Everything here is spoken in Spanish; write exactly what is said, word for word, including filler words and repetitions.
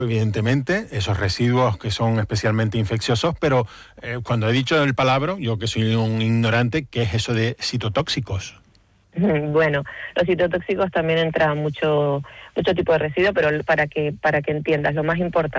Evidentemente, esos residuos que son especialmente infecciosos, pero eh, cuando he dicho el palabra, yo que soy un ignorante, ¿qué es eso de citotóxicos? Bueno, los citotóxicos también entra mucho mucho tipo de residuo, pero para que para que entiendas, lo más importante